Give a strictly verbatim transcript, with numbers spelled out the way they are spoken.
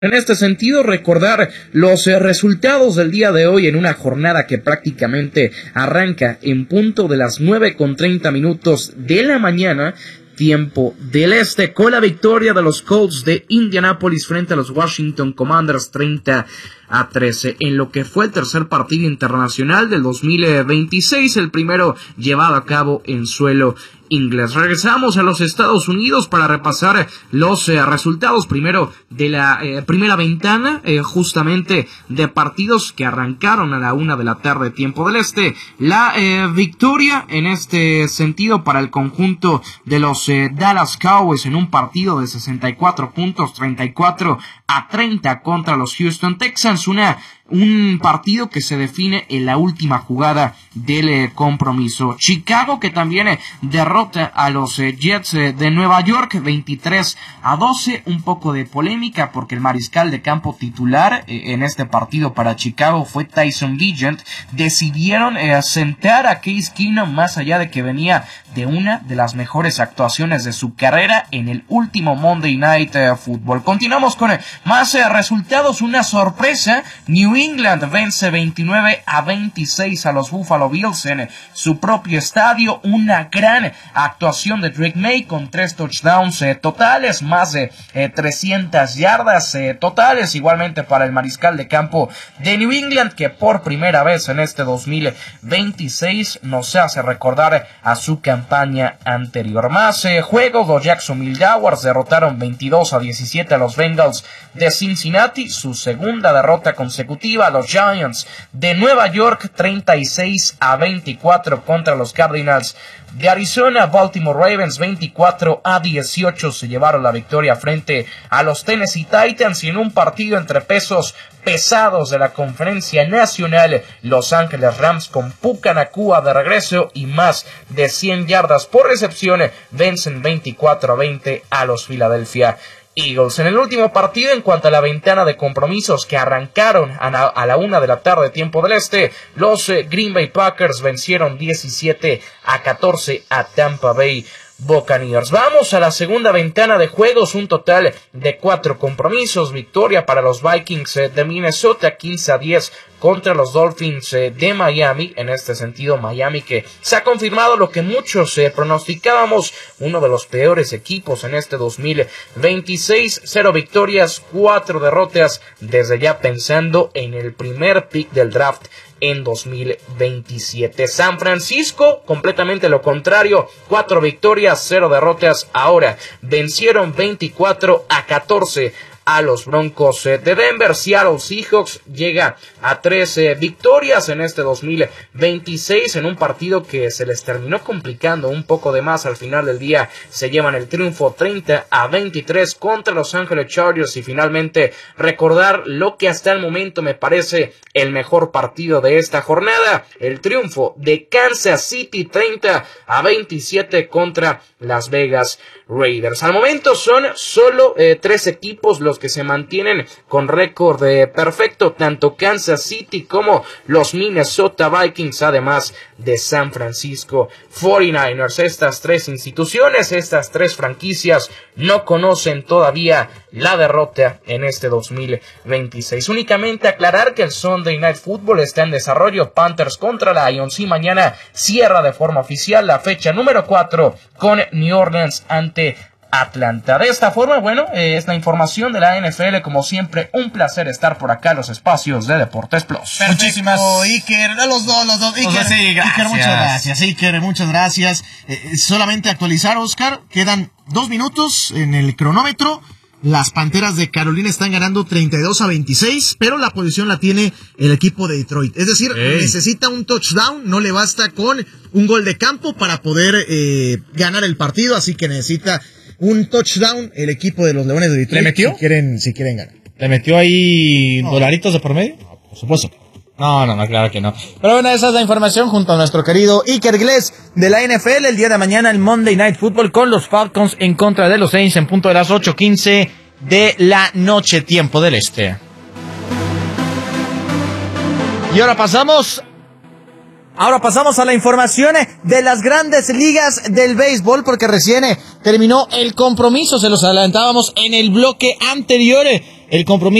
En este sentido, recordar los eh, resultados del día de hoy en una jornada que prácticamente arranca en punto de las nueve con treinta minutos de la mañana, tiempo del este, con la victoria de los Colts de Indianapolis frente a los Washington Commanders treinta a trece en lo que fue el tercer partido internacional del dos mil veintiséis, el primero llevado a cabo en suelo inglés. Regresamos a los Estados Unidos para repasar los eh, resultados primero de la eh, primera ventana, eh, justamente de partidos que arrancaron a la una de la tarde tiempo del este. La eh, victoria en este sentido para el conjunto de los eh, Dallas Cowboys en un partido de sesenta y cuatro puntos, treinta y cuatro a treinta contra los Houston Texans, una un partido que se define en la última jugada del eh, compromiso. Chicago, que también eh, derrota a los eh, Jets eh, de Nueva York veintitrés a doce, un poco de polémica porque el mariscal de campo titular eh, en este partido para Chicago fue Tyson Bagent. Decidieron eh, sentar a Case Keenum más allá de que venía de una de las mejores actuaciones de su carrera en el último Monday Night eh, Football. Continuamos con eh, más eh, resultados, una sorpresa. New England vence veintinueve a veintiséis a los Buffalo Bills en su propio estadio. Una gran actuación de Drake May con tres touchdowns eh, totales, más de eh, trescientas yardas eh, totales, igualmente para el mariscal de campo de New England, que por primera vez en este dos mil veintiséis nos hace recordar a su campaña anterior. Más eh, juegos, los Jacksonville Jaguars derrotaron veintidós a diecisiete a los Bengals de Cincinnati, su segunda derrota consecutiva. Los Giants de Nueva York treinta y seis a veinticuatro contra los Cardinals de Arizona. Baltimore Ravens veinticuatro a dieciocho se llevaron la victoria frente a los Tennessee Titans, y en un partido entre pesos pesados de la Conferencia Nacional, Los Ángeles Rams con Puka Nacua de regreso y más de cien yardas por recepción vencen veinticuatro a veinte a los Philadelphia Eagles. En el último partido, en cuanto a la ventana de compromisos que arrancaron a la, a la una de la tarde tiempo del este, los eh, Green Bay Packers vencieron diecisiete a catorce a Tampa Bay Buccaneers. Vamos a la segunda ventana de juegos, un total de cuatro compromisos. Victoria para los Vikings eh, de Minnesota quince a diez contra los Dolphins eh, de Miami. En este sentido, Miami, que se ha confirmado lo que muchos eh, pronosticábamos, uno de los peores equipos en este dos mil veintiséis. Cero victorias, cuatro derrotas, desde ya pensando en el primer pick del draft en dos mil veintisiete. San Francisco, completamente lo contrario, cuatro victorias, cero derrotas. Ahora vencieron veinticuatro a catorce a los Broncos de Denver. Seattle Seahawks llega a trece victorias en este dos mil veintiséis, en un partido que se les terminó complicando un poco de más. Al final del día se llevan el triunfo treinta a veintitrés contra Los Ángeles Chargers. Y finalmente recordar lo que hasta el momento me parece el mejor partido de esta jornada, el triunfo de Kansas City treinta a veintisiete contra Las Vegas Raiders. Al momento son solo eh, tres equipos los que se mantienen con récord eh, perfecto, tanto Kansas City como los Minnesota Vikings, además de San Francisco cuarenta y nueve ers. Estas tres instituciones, estas tres franquicias no conocen todavía la derrota en este dos mil veintiséis. Únicamente aclarar que el Sunday Night Football está en desarrollo. Panthers contra Lions, y mañana cierra de forma oficial la fecha número cuatro con New Orleans ante Atlanta. De esta forma, bueno, eh, es la información de la N F L. Como siempre, un placer estar por acá en los espacios de Deportes Plus. Perfecto, muchísimas Iker, los dos, los dos, Iker, o sea, sí, Iker, muchas gracias, Iker, muchas gracias. Eh, solamente actualizar, Oscar, quedan dos minutos en el cronómetro. Las Panteras de Carolina están ganando treinta y dos a veintiséis, pero la posición la tiene el equipo de Detroit. Es decir, Ey. necesita un touchdown, no le basta con un gol de campo para poder eh, ganar el partido, así que necesita un touchdown el equipo de los Leones de Detroit. ¿Le metió? Si quieren, si quieren ganar. ¿Le metió ahí no. dolaritos de por medio? No, por supuesto. No, no, no, claro que no. Pero bueno, esa es la información junto a nuestro querido Iker Glés de la N F L. El día de mañana el Monday Night Football con los Falcons en contra de los Saints en punto de las ocho quince de la noche, tiempo del este. Y ahora pasamos... Ahora pasamos a la información de las grandes ligas del béisbol, porque recién terminó el compromiso, se los adelantábamos en el bloque anterior. El compromiso